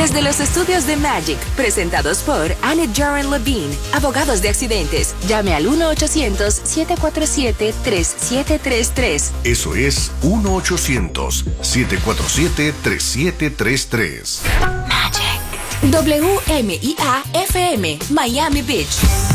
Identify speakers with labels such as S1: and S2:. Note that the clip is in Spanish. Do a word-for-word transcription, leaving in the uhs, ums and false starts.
S1: Desde los estudios de Magic, presentados por Annette Jaren Levine, abogados de accidentes. Llame al uno ochocientos, siete cuatro siete, tres siete tres tres.
S2: Eso es uno ochocientos, siete cuatro siete, tres siete tres tres.
S1: Magic. W M I A F M, Miami Beach.